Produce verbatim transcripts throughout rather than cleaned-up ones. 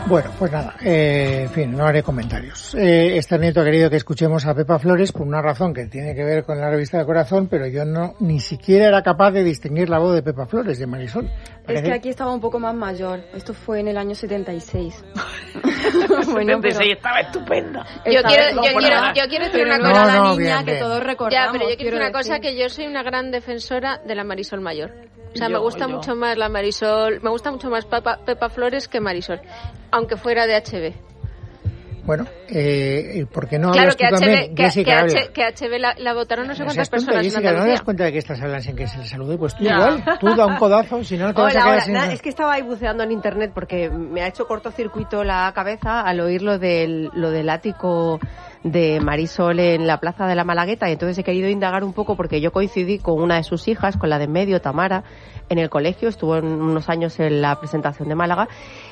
Bueno, pues nada, eh, en fin, no haré comentarios. Eh, este nieto ha querido que escuchemos a Pepa Flores por una razón que tiene que ver con la revista del corazón, pero yo no ni siquiera era capaz de distinguir la voz de Pepa Flores, de Marisol. Parece... Es que aquí estaba un poco más mayor. Esto fue en el año setenta y seis. Bueno, setenta y seis pero... estaba estupenda. Yo quiero, yo quiero, yo quiero decir una cosa no, a la no, niña bien, que bien. todos recordamos. Ya, pero yo quiero decir una decir. cosa, que yo soy una gran defensora de la Marisol mayor. O sea, Yo, me gusta yo. mucho más la Marisol, me gusta mucho más Pepa, Pepa Flores que Marisol, aunque fuera de H B. Bueno, eh, ¿por qué no Claro, hablas que tú H B, también, que, Jessica? que, habla. H, que H B la, la votaron no sé No cuántas seas tonta, personas en Jessica, ¿no te Andalucía. das cuenta de que estas hablan sin que se les salude? Pues tú Ya. igual, tú da un codazo, si no, no te vas a Hola, quedar hola. sin... Nada, es que estaba ahí buceando en internet porque me ha hecho cortocircuito la cabeza al oír lo del, lo del ático de Marisol en la plaza de la Malagueta, y entonces he querido indagar un poco porque yo coincidí con una de sus hijas, con la de en medio, Tamara, en el colegio, estuvo en unos años en la presentación de Málaga.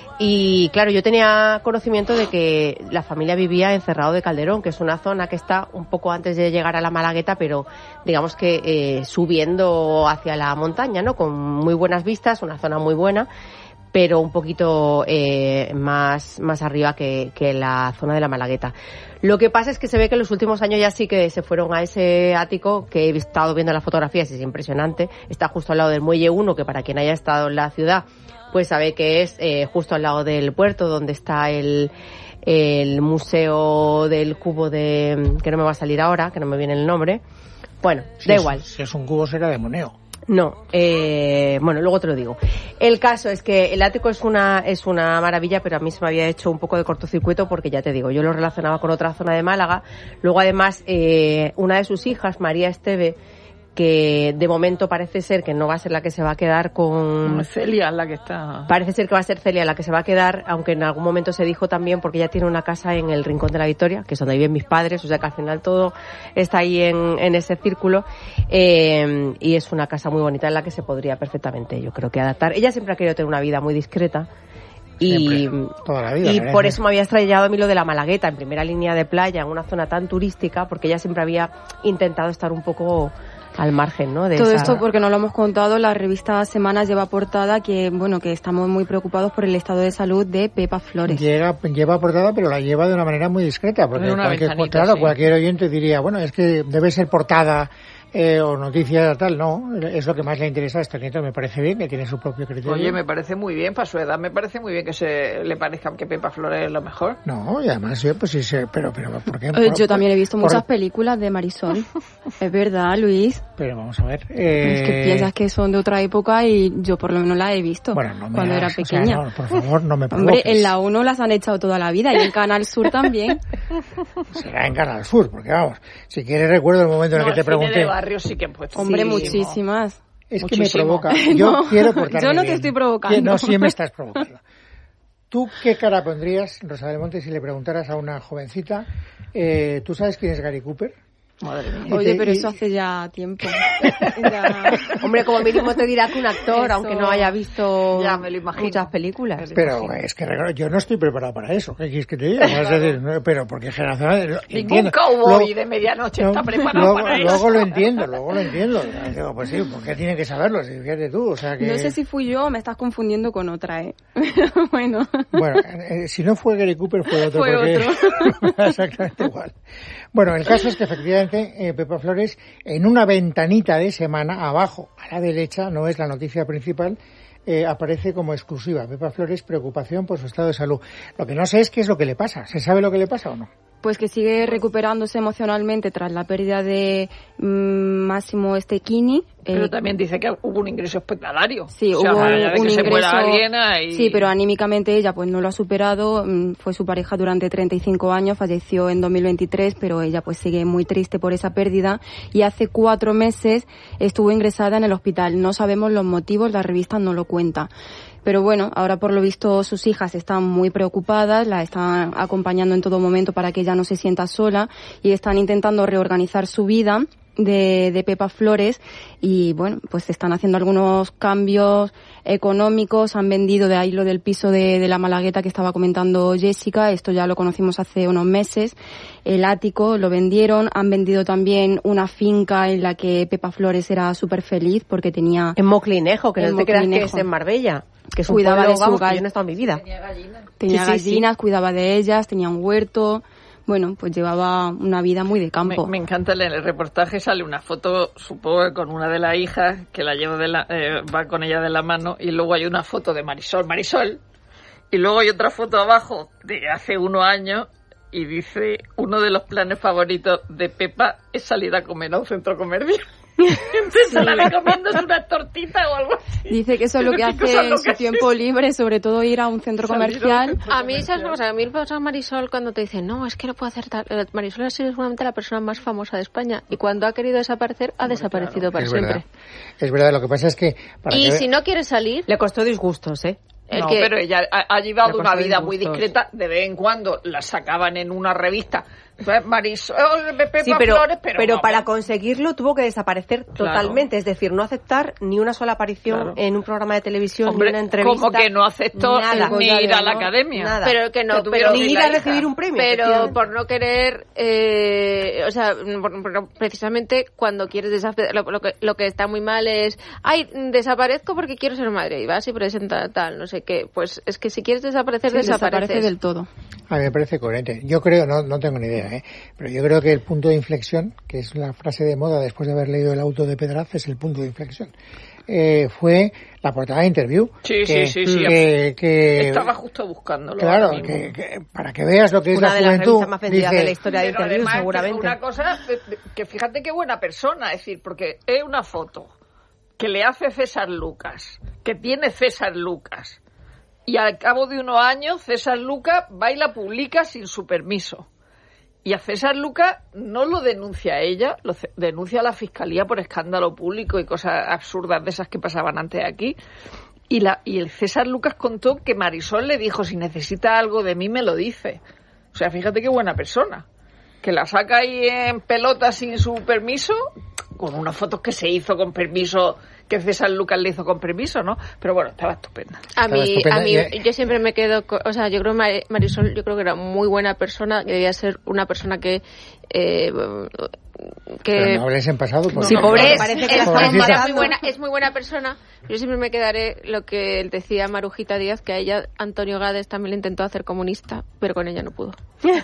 Y claro, yo tenía conocimiento de que la familia vivía en Cerrado de Calderón, que es una zona que está un poco antes de llegar a la Malagueta, pero digamos que eh, subiendo hacia la montaña, ¿no? Con muy buenas vistas, una zona muy buena, pero un poquito eh, más, más arriba que, que la zona de la Malagueta. Lo que pasa es que se ve que en los últimos años ya sí que se fueron a ese ático, que he estado viendo las fotografías y es impresionante. Está justo al lado del Muelle uno, que para quien haya estado en la ciudad, pues sabe que es eh, justo al lado del puerto, donde está el, el museo del cubo de... que no me va a salir ahora, que no me viene el nombre. Bueno, Si da es, igual. Si es un cubo será de Moneo. No, eh, bueno, luego te lo digo. El caso es que el ático es una es una maravilla, pero a mí se me había hecho un poco de cortocircuito porque ya te digo, yo lo relacionaba con otra zona de Málaga. Luego además, eh, una de sus hijas, María Esteve, que de momento parece ser que no va a ser la que se va a quedar con... Celia es la que está... Parece ser que va a ser Celia la que se va a quedar, aunque en algún momento se dijo también, porque ella tiene una casa en el Rincón de la Victoria, que es donde viven mis padres, o sea que al final todo está ahí en, en ese círculo, eh, y es una casa muy bonita en la que se podría perfectamente, yo creo que adaptar. Ella siempre ha querido tener una vida muy discreta. Y, toda la vida, y parece. por eso me había estrellado a mí lo de la Malagueta, en primera línea de playa, en una zona tan turística, porque ella siempre había intentado estar un poco al margen, ¿no? De Todo esa... esto porque no lo hemos contado, la revista Semanas lleva portada que, bueno, que estamos muy preocupados por el estado de salud de Pepa Flores. Llega, lleva portada, pero la lleva de una manera muy discreta, porque En una cualquier, ventanita, claro, sí. cualquier oyente diría, bueno, es que debe ser portada eh, o noticia tal, no, es lo que más le interesa a este nieto, me parece bien, que tiene su propio criterio. Oye, me parece muy bien, para su edad me parece muy bien que se le parezca que Pepa Flores es lo mejor. No, y además yo, pues sí, sé, pero, pero, ¿por qué? Eh, Por- yo también he visto por- muchas películas de Marisol. Es verdad, Luis. Pero vamos a ver. Eh, Es que piensas que son de otra época y yo por lo menos las he visto bueno, no me cuando era hagas, o sea, pequeña. no, por favor, no me provoques. Hombre, en la uno las han echado toda la vida y en Canal Sur también. Será en Canal Sur, porque vamos, si quieres recuerdo el momento en No, el que te el cine pregunté. de barrio sí que han puesto. Hombre, Sí, muchísimas. Es que Muchísimo. me provoca. Yo No, quiero portarme yo no te bien. estoy provocando. Que no, sí me estás provocando. ¿Tú qué cara pondrías, Rosa del Monte, si le preguntaras a una jovencita, eh, ¿tú sabes quién es Gary Cooper? Madre mía. Y Oye, te- pero y- eso hace ya tiempo. Ya- Hombre, como mínimo te dirá que un actor, Eso. aunque no haya visto Ya me lo imagino. muchas películas. Pero es que regalo, yo no estoy preparado para eso. ¿Qué quieres que te diga? Vas a decir, no, pero porque generacional... Ningún cowboy de medianoche está preparado luego, para eso. luego lo entiendo, luego lo entiendo. Digo, pues sí, ¿por qué tienen que saberlo? Si fíjate tú, o sea que... No sé si fui yo o me estás confundiendo con otra, ¿eh? Bueno. Bueno, eh, si no fue Gary Cooper fue otro. Fue porque otro. exactamente igual. Bueno, el caso es que efectivamente eh, Pepa Flores, en una ventanita de semana, abajo, a la derecha, no es la noticia principal, eh, aparece como exclusiva. Pepa Flores, preocupación por su estado de salud. Lo que no sé es qué es lo que le pasa. ¿Se sabe lo que le pasa o no? Pues que sigue recuperándose emocionalmente tras la pérdida de mm, Máximo Stechini. Pero Eh, también dice que hubo un ingreso hospitalario. Sí, O sea, hubo más allá de un que se muera ingreso. alguien ahí- Sí, pero anímicamente ella pues no lo ha superado. mm, Fue su pareja durante treinta y cinco años, falleció en dos mil veintitrés, pero ella pues sigue muy triste por esa pérdida y hace cuatro meses estuvo ingresada en el hospital. No sabemos los motivos, la revista no lo cuenta. Pero bueno, ahora por lo visto sus hijas están muy preocupadas, la están acompañando en todo momento para que ella no se sienta sola y están intentando reorganizar su vida. de, de Pepa Flores y bueno, pues están haciendo algunos cambios económicos, han vendido de ahí lo del piso de, de la Malagueta que estaba comentando Jessica, esto ya lo conocimos hace unos meses, el ático lo vendieron, han vendido también una finca en la que Pepa Flores era súper feliz porque tenía... En Moclinejo, que en no te creas que Moclinejo. es en Marbella, que es un Cuidaba pueblo, de su vamos, que gall- yo no he estado en mi vida. Tenía gallinas. Tenía Sí, sí, gallinas, sí. cuidaba de ellas, tenía un huerto, bueno, pues llevaba una vida muy de campo. Me, me encanta, en el reportaje sale una foto, supongo que con una de las hijas, que la lleva de la, eh, va con ella de la mano, y luego hay una foto de Marisol, Marisol, y luego hay otra foto abajo de hace unos años, y dice, uno de los planes favoritos de Pepa es salir a comer a un centro comercial. Entonces se la ve comiéndose una tortita o algo así. Dice que eso es lo que Pero qué hace cosa en loca su es tiempo esa. libre, sobre todo ir a un centro Salir a un comercial. centro A mí, ¿sabes comercial. una cosa? A mí me pasa Marisol cuando te dicen, no, es que no puedo hacer tal. Eh, Marisol ha sido seguramente la persona más famosa de España y cuando ha querido desaparecer, ha desaparecido para es siempre. verdad. Es verdad, lo que pasa es que... Para Y que si no quieres salir, Le costó disgustos, ¿eh? el No, que... pero ella ha, ha llevado Le una costó vida muy disgustos. discreta. De vez en cuando la sacaban en una revista. Pues Marisol, Pepa Sí, pero, Flores, pero, pero vamos. para conseguirlo tuvo que desaparecer totalmente, es decir, no aceptar ni una sola aparición Claro. en un programa de televisión, Hombre, ni una entrevista. como que no aceptó nada. ni ir a la academia. Nada. Pero que no, Que tuvieron pero ni ir la a hija. recibir un premio. Pero efectivamente. por no querer, eh, o sea, por- por- precisamente cuando quieres desaparecer, lo, lo que, lo que está muy mal es, ay, desaparezco porque quiero ser madre, y vas y presenta tal, no sé qué. Pues es que si quieres desaparecer, Sí, desapareces. desaparece del todo. A mí me parece coherente. Yo creo, no, no tengo ni idea, ¿eh? Pero yo creo que el punto de inflexión, que es la frase de moda después de haber leído el auto de Pedraz, es el punto de inflexión. Eh, fue la portada de Interview. Sí, que, sí, sí, sí. Que, que- Estaba justo buscándolo. claro, ahora mismo. que, que para que veas lo que es Una la de las juventud. revistas más vendidas dice, de la historia de Pero Interview, además que seguramente. una cosa, eh, que fíjate qué buena persona, es decir, porque es una foto que le hace César Lucas, que tiene César Lucas, y al cabo de unos años César Lucas va y la publica sin su permiso. Y a César Lucas no lo denuncia ella, lo ce- denuncia a la Fiscalía por escándalo público y cosas absurdas de esas que pasaban antes aquí. Y, la, y el César Lucas contó que Marisol le dijo, si necesita algo de mí me lo dice. O sea, fíjate qué buena persona. Que la saca ahí en pelota sin su permiso, con unas fotos que se hizo con permiso, que César Lucas le hizo con permiso, ¿no? Pero bueno, estaba estupenda. A Estaba mí, estupenda a mí, y- yo siempre me quedo, co- o sea, yo creo que Mar- Marisol, yo creo que era muy buena persona, que debía ser una persona que, eh, que Pero no hables en pasado. porque- Sí, pobre, es, parece que es- la estamos es- era matando. muy buena, es muy buena persona. Yo siempre me quedaré lo que decía Marujita Díaz, que a ella Antonio Gades también le intentó hacer comunista, pero con ella no pudo.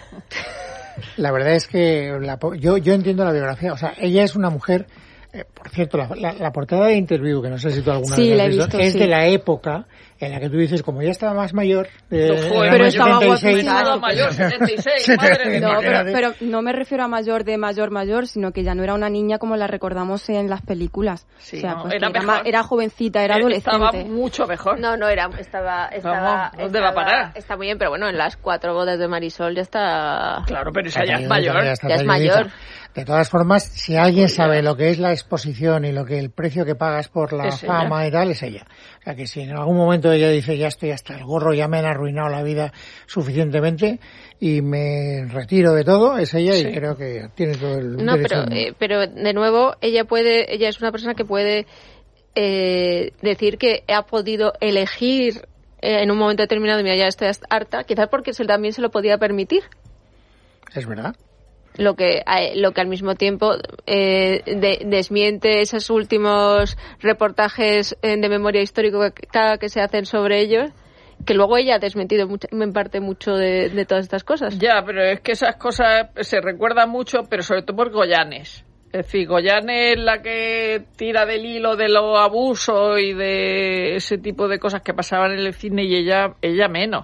La verdad es que la po- yo, yo entiendo la biografía. O sea, ella es una mujer... eh, por cierto, la, la, la portada de Interview, que no sé si tú alguna Sí, vez la he has visto, es sí. de la época en la que tú dices, como ya estaba más mayor, de, Lo fue. en el Pero año estaba setenta y seis, guapísima. Nada mayor, setenta y seis, madre mía. No, pero, Imagínate. pero no me refiero a mayor de mayor mayor, sino que ya no era una niña como la recordamos en las películas. Sí, o sea, no, pues era que era, mejor. ma- era jovencita, era Eh, Estaba adolescente. mucho mejor. No, no, era, estaba, estaba, Vamos, ¿dónde va a estaba- parar? Está muy bien, pero bueno, en las cuatro bodas de Marisol ya está. Claro, pero esa Está ya es talladita, mayor. ya está Ya es talladita. mayor. De todas formas, si alguien sabe lo que es la exposición y lo que el precio que pagas por la Es ella. fama y tal, es ella. O sea que si en algún momento ella dice, ya estoy hasta el gorro, ya me han arruinado la vida suficientemente y me retiro de todo, es ella Sí. y creo que tiene todo el No, derecho pero, del mundo. eh, pero de nuevo, ella puede, ella es una persona que puede eh, decir que ha podido elegir eh, en un momento determinado, mira, ya estoy hasta harta, quizás porque se, también se lo podía permitir. Es verdad. Lo que, eh, lo que al mismo tiempo eh, de- desmiente esos últimos reportajes eh, de memoria histórica que, cada que se hacen sobre ellos, que luego ella ha desmentido mucho- en parte mucho de, de todas estas cosas. Ya, pero es que esas cosas se recuerdan mucho, pero sobre todo por Goyanes. Es decir, Goyanes es la que tira del hilo de los abusos y de ese tipo de cosas que pasaban en el cine y ella, ella menos.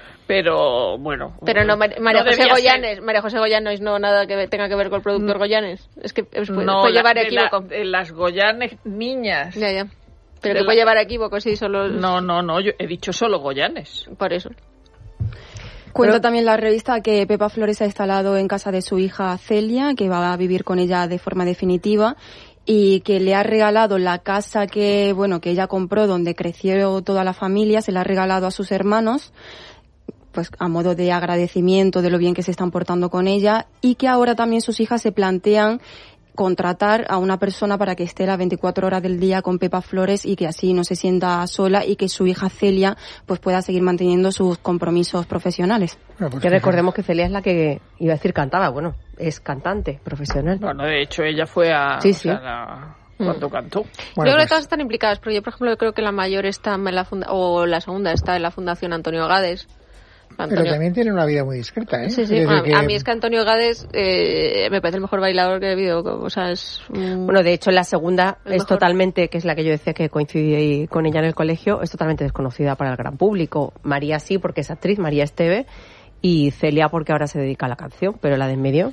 Pero bueno. Pero no, Mar- María no José debía Goyanes, María José Goyanes no nada que ve- tenga que ver con el productor Goyanes. Es que es, ser- puede, no, puede la- llevar de la- equívoco. de las Goyanes niñas. Ya, ya. Pero de que la- puede llevar equívoco, sí, solo No, no, no, yo he dicho solo Goyanes. por eso. Cuenta Pero- también la revista que Pepa Flores ha instalado en casa de su hija Celia, que va a vivir con ella de forma definitiva, y que le ha regalado la casa que, bueno, que ella compró donde creció toda la familia, se la ha regalado a sus hermanos, pues a modo de agradecimiento de lo bien que se están portando con ella, y que ahora también sus hijas se plantean contratar a una persona para que esté las veinticuatro horas del día con Pepa Flores y que así no se sienta sola y que su hija Celia pues pueda seguir manteniendo sus compromisos profesionales. Bueno, pues que recordemos que Celia es la que, iba a decir cantaba, bueno, es cantante profesional. Bueno, de hecho ella fue a... Sí, o sí. sea, la- cuando cantó. Bueno, yo creo que pues- todas están implicadas, pero yo, por ejemplo, creo que la mayor está en la funda o la segunda está en la Fundación Antonio Gades. Pero Antonio- también tiene una vida muy discreta, ¿eh? Sí, sí. Es decir, A, que- a mí es que Antonio Gades eh, me parece el mejor bailador que he visto. O sea, es un- Bueno, de hecho, la segunda El es mejor. totalmente, que es la que yo decía que coincidí con ella en el colegio, es totalmente desconocida para el gran público. María sí, porque es actriz, María Esteve, y Celia porque ahora se dedica a la canción, pero la de en medio...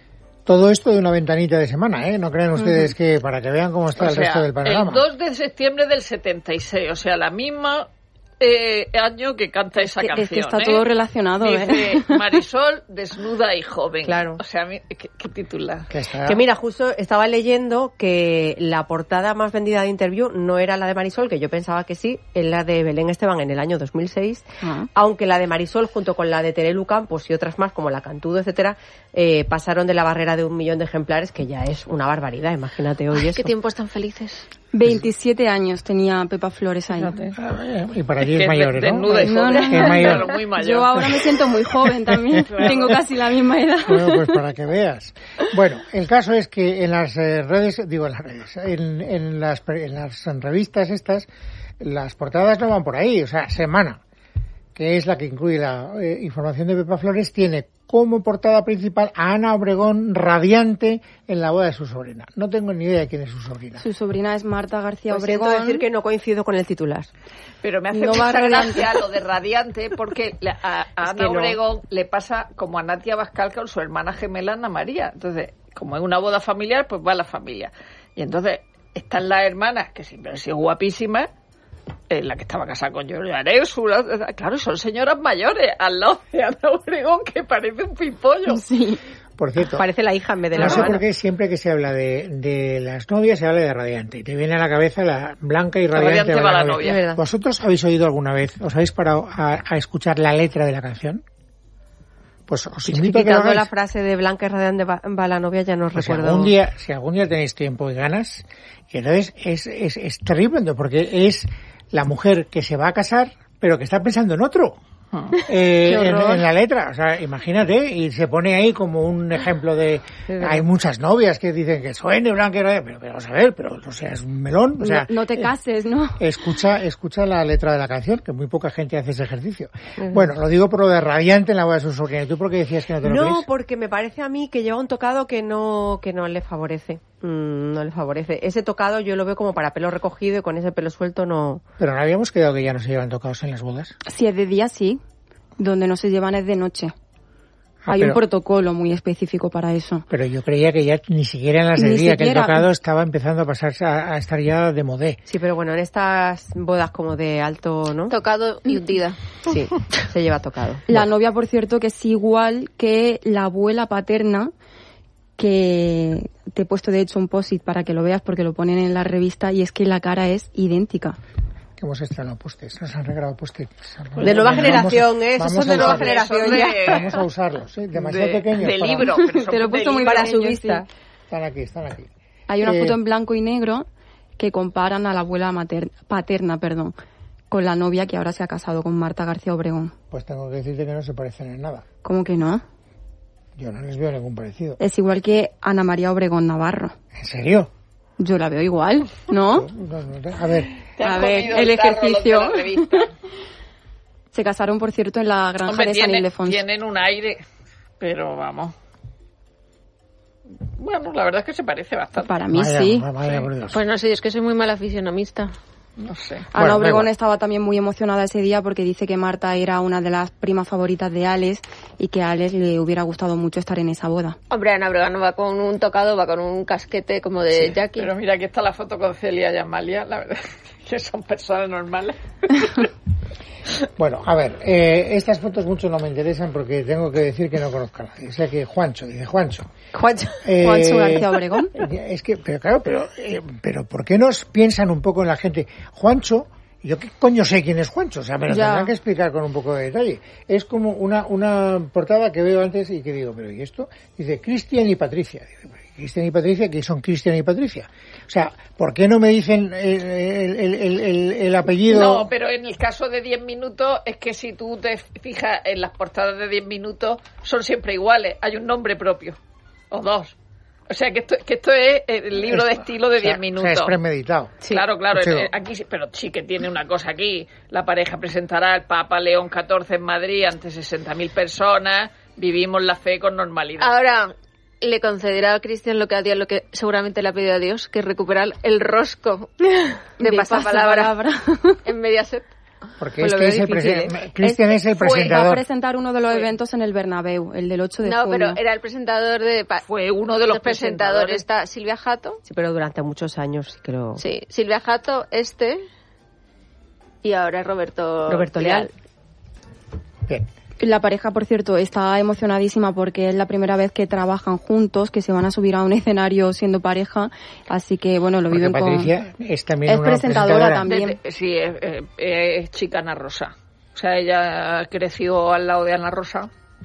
Todo esto de una ventanita de semana, ¿eh? No crean ustedes que para que vean cómo está O el sea, resto del panorama. el dos de septiembre del setenta y seis, o sea, la misma eh, año que canta esa Que- canción. es que está ¿eh? todo relacionado, Dice ¿eh? Marisol, desnuda y joven. Claro. O sea, a mí- ¿qué, qué titular? Que está- Que mira, justo estaba leyendo que la portada más vendida de Interview no era la de Marisol, que yo pensaba que sí, es la de Belén Esteban en el año dos mil seis, Ah. aunque la de Marisol junto con la de Terelu Campos y otras más como la Cantudo, etcétera, eh, pasaron de la barrera de un millón de ejemplares, que ya es una barbaridad, imagínate hoy Ay, eso. qué tiempos tan felices. veintisiete años tenía Pepa Flores ahí. Fíjate. Ah, y para ti Es es que mayor, ¿no? desnuda y No, joven. no, Es mayor. Claro, muy mayor. Yo ahora me siento muy joven también. Claro. Tengo casi la misma edad. Bueno, pues para que veas. Bueno, el caso es que en las eh, redes, digo en las redes, en, en, las, en las revistas estas, las portadas no van por ahí. O sea, Semana, que es la que incluye la eh, información de Pepa Flores, tiene como portada principal a Ana Obregón radiante en la boda de su sobrina. No tengo ni idea de quién es su sobrina. Su sobrina es Marta García Pues siento Obregón. decir que no coincido con el titular. Pero me hace No va mucha radiante. gracia lo de radiante porque la- a, a Es Ana que no. Obregón le pasa como a Natia Bascal con su hermana gemela Ana María. Entonces, como es una boda familiar, pues va la familia. Y entonces están las hermanas, que siempre han sido guapísimas, eh, la que estaba casada con Giorgio Arezzo, la- claro, son señoras mayores, al lado de Ana Obregón, que parece un pimpollo. Sí. Por cierto, Parece la hija en vez de la no sé hermana. por qué siempre que se habla de, de las novias se habla de radiante. Y te viene a la cabeza la blanca y radiante, Radiante va la novia. Es verdad. ¿Vosotros habéis oído alguna vez, os habéis parado a, a escuchar la letra de la canción? Pues os Es que invito a que lo quitando la hagáis. frase de Blanca y Radiante va, va la novia, ya no Pues si recuerdo. algún día, si algún día tenéis tiempo y ganas, y entonces es, es, es terrible, porque es la mujer que se va a casar, pero que está pensando en otro. Eh, Qué en, horror. en la letra, o sea, imagínate, y se pone ahí como un ejemplo de, hay muchas novias que dicen que suene blanca y radiante, pero, pero vamos a ver, pero o sea, es un melón, o sea, no, no te cases, ¿no? escucha, escucha la letra de la canción, que muy poca gente hace ese ejercicio. Bueno, lo digo por lo de radiante en la boda de su sobrina. ¿Y tú por qué decías que no te lo No, crees? porque me parece a mí que lleva un tocado que no que no le favorece. Mm, no le favorece. Ese tocado yo lo veo como para pelo recogido y con ese pelo suelto no. Pero no habíamos quedado que ya no se llevan tocados en las bodas. Si es de día, sí. Donde no se llevan es de noche. Ah, Hay pero, un protocolo muy específico para eso. pero yo creía que ya ni siquiera en las de Ni día, que el siquiera. tocado estaba empezando a pasarse a, a estar ya de modé. Sí, pero bueno, en estas bodas como de alto, ¿no? Tocado y hundida. Sí, se lleva tocado. La novia, por cierto, que es igual que la abuela paterna, que te he puesto de hecho un post-it para que lo veas porque lo ponen en la revista, y es que la cara es idéntica. Que hemos estrenado postes, nos han regalado postes. De nueva Vamos- generación, ¿eh? Esos vamos son a de nueva usarlos. generación Son de- ya. Vamos a usarlos, ¿sí? Demasiado de, pequeños. de para- libro. pero son Te lo he de puesto muy libro. Para su pequeño, vista. sí. Están aquí, están aquí. Hay una Eh, foto en blanco y negro que comparan a la abuela mater- paterna, perdón, con la novia que ahora se ha casado con Marta García Obregón. Pues tengo que decirte que no se parecen en nada. ¿Cómo que no? Yo no les veo ningún parecido. Es igual que Ana María Obregón Navarro. ¿En serio? Yo la veo igual, ¿no? No, no, no. A ver, Te han A ver, comido el tarro los de ejercicio. la revista. Se casaron, por cierto, en la granja Hombre, de San tiene- Ildefonso. tienen un aire, pero vamos. Bueno, la verdad es que se parece bastante. Para mí vaya, sí. vaya por Dios. Pues no sé, yo es que soy muy mala fisionomista. No sé. Ana Bueno, da Obregón igual. estaba también muy emocionada ese día porque dice que Marta era una de las primas favoritas de Alex y que a Alex le hubiera gustado mucho estar en esa boda. Hombre, Ana Obregón no va con un tocado, va con un casquete como de Jackie. Pero mira, aquí está la foto con Celia y Amalia, la verdad que son personas normales. Bueno, a ver, eh, estas fotos mucho no me interesan porque tengo que decir que no conozco a nadie. O sea que Juancho, dice Juancho. Juancho. Eh, Juancho García Obregón. Es que, pero claro, pero, eh, pero ¿por qué nos piensan un poco en la gente? Juancho, yo qué coño sé quién es Juancho, o sea, me lo Ya. tendrán que explicar con un poco de detalle. Es como una, una portada que veo antes y que digo, pero ¿y esto? Dice Cristian y Patricia. Digo, Cristian y Patricia, que son Cristian y Patricia. O sea, ¿por qué no me dicen el, el, el, el, el apellido? No, pero en el caso de diez minutos, es que si tú te fijas en las portadas de diez minutos, son siempre iguales. Hay un nombre propio, o dos. O sea, que esto, que esto es el libro esto, de estilo de diez minutos. O sea, es premeditado. Sí. Claro, claro. Sí. Aquí, pero sí que tiene una cosa aquí. La pareja presentará al Papa León catorce en Madrid ante sesenta mil personas. Vivimos la fe con normalidad. Ahora, le concederá a Cristian lo que a Dios, lo que seguramente le ha pedido a Dios, que es recuperar el rosco de, de pasapalabra en Mediaset. Porque pues es que es el Cristian es, es el presentador. Va a presentar uno de los fue. eventos en el Bernabéu, el del ocho de no, junio. No, pero era el presentador de... Fue uno de los, los presentadores. presentadores. Está Silvia Jato. Sí, pero durante muchos años, creo. Sí, Silvia Jato, este... Y ahora Roberto... Roberto Leal. Leal. Bien. La pareja, por cierto, está emocionadísima porque es la primera vez que trabajan juntos, que se van a subir a un escenario siendo pareja, así que, bueno, lo porque viven Patricia con... es también es una presentadora, presentadora también. De, de, sí, es, es, es chica Ana Rosa. O sea, ella creció al lado de Ana Rosa,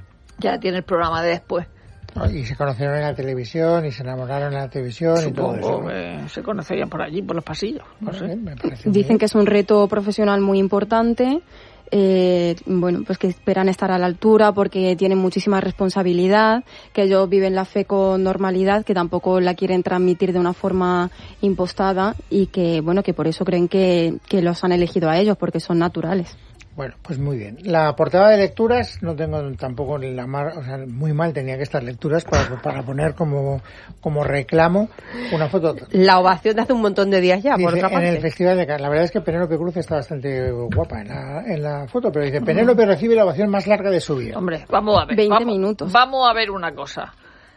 ya tiene el programa de después. Y se conocieron en la televisión y se enamoraron en la televisión. Supongo y todo eso. Que se conocerían por allí, por los pasillos. No sé. Bien, me parece Dicen bien. que es un reto profesional muy importante. Eh, bueno, pues que esperan estar a la altura porque tienen muchísima responsabilidad, que ellos viven la fe con normalidad, que tampoco la quieren transmitir de una forma impostada y que, bueno, que por eso creen que, que los han elegido a ellos porque son naturales. Bueno, pues muy bien. La portada de lecturas, no tengo tampoco la mar, o sea, muy mal tenía que estar lecturas para, para poner como, como reclamo una foto. La ovación de hace un montón de días ya, dice, por otra parte. En el Festival de Cannes. La verdad es que Penélope Cruz está bastante guapa en la, en la foto, pero dice, Penélope recibe la ovación más larga de su vida. Hombre, vamos a ver. veinte vamos, minutos. Vamos a ver una cosa.